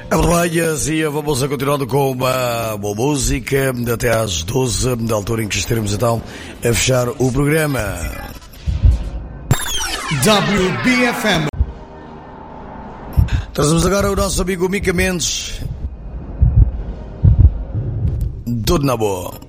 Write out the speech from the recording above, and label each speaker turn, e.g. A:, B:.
A: É verdade, assim, vamos a continuando com uma boa música até às 12, da altura em que estaremos então a fechar o programa.
B: WBFM.
A: Trazemos agora o nosso amigo Mica Mendes. Tudo na boa.